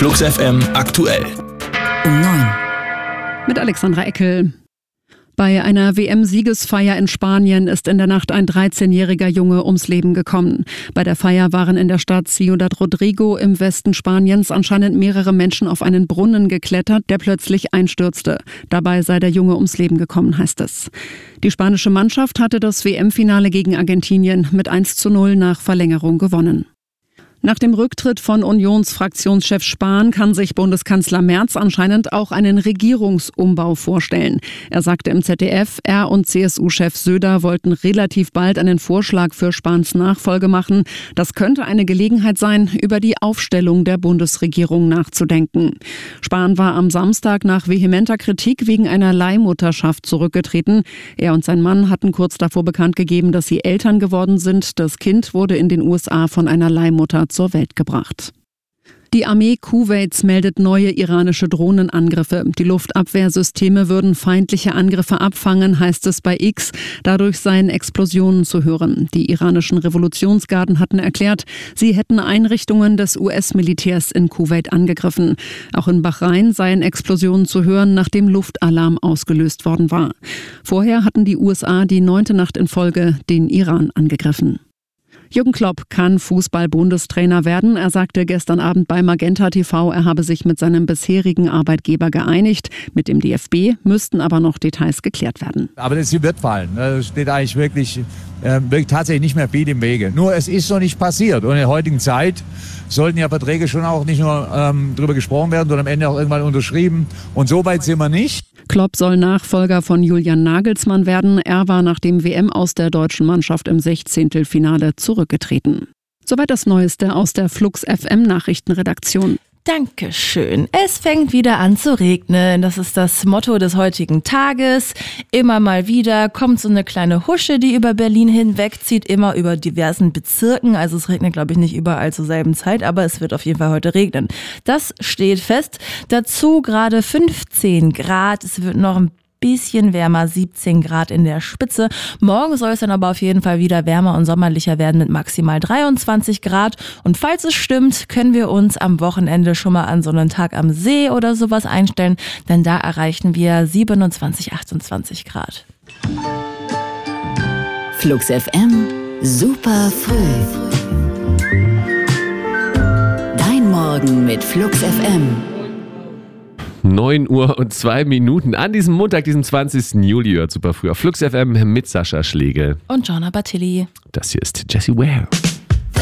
Flux FM aktuell. Um 9. Mit Alexandra Eckel. Bei einer WM-Siegesfeier in Spanien ist in der Nacht ein 13-jähriger Junge ums Leben gekommen. Bei der Feier waren in der Stadt Ciudad Rodrigo im Westen Spaniens anscheinend mehrere Menschen auf einen Brunnen geklettert, der plötzlich einstürzte. Dabei sei der Junge ums Leben gekommen, heißt es. Die spanische Mannschaft hatte das WM-Finale gegen Argentinien mit 1:0 nach Verlängerung gewonnen. Nach dem Rücktritt von Unionsfraktionschef Spahn kann sich Bundeskanzler Merz anscheinend auch einen Regierungsumbau vorstellen. Er sagte im ZDF, er und CSU-Chef Söder wollten relativ bald einen Vorschlag für Spahns Nachfolge machen. Das könnte eine Gelegenheit sein, über die Aufstellung der Bundesregierung nachzudenken. Spahn war am Samstag nach vehementer Kritik wegen einer Leihmutterschaft zurückgetreten. Er und sein Mann hatten kurz davor bekannt gegeben, dass sie Eltern geworden sind. Das Kind wurde in den USA von einer Leihmutter zur Welt gebracht. Die Armee Kuwaits meldet neue iranische Drohnenangriffe. Die Luftabwehrsysteme würden feindliche Angriffe abfangen, heißt es bei X. Dadurch seien Explosionen zu hören. Die iranischen Revolutionsgarden hatten erklärt, sie hätten Einrichtungen des US-Militärs in Kuwait angegriffen. Auch in Bahrain seien Explosionen zu hören, nachdem Luftalarm ausgelöst worden war. Vorher hatten die USA die 9. Nacht in Folge den Iran angegriffen. Jürgen Klopp kann Fußball-Bundestrainer werden. Er sagte gestern Abend bei Magenta TV, er habe sich mit seinem bisherigen Arbeitgeber geeinigt. Mit dem DFB müssten aber noch Details geklärt werden. Aber das wird fallen. Es steht eigentlich wirklich tatsächlich nicht mehr viel im Wege. Nur es ist noch nicht passiert. Und in der heutigen Zeit sollten ja Verträge schon auch nicht nur drüber gesprochen werden, sondern am Ende auch irgendwann unterschrieben. Und so weit sind wir nicht. Klopp soll Nachfolger von Julian Nagelsmann werden. Er war nach dem WM aus der deutschen Mannschaft im 16. Finale zurückgetreten. Soweit das Neueste aus der Flux FM Nachrichtenredaktion. Dankeschön. Es fängt wieder an zu regnen. Das ist das Motto des heutigen Tages. Immer mal wieder kommt so eine kleine Husche, die über Berlin hinwegzieht, immer über diversen Bezirken. Also es regnet, glaube ich, nicht überall zur selben Zeit, aber es wird auf jeden Fall heute regnen. Das steht fest. Dazu gerade 15 Grad. Es wird noch ein bisschen wärmer, 17 Grad in der Spitze. Morgen soll es dann aber auf jeden Fall wieder wärmer und sommerlicher werden mit maximal 23 Grad. Und falls es stimmt, können wir uns am Wochenende schon mal an so einen Tag am See oder sowas einstellen, denn da erreichen wir 27, 28 Grad. Flux FM, super früh. Dein Morgen mit Flux FM. 9:02 an diesem Montag, diesem 20. Juli, hört super früh auf Flux FM mit Sascha Schlegel und Jonna Bartilli. Das hier ist Jessie Ware.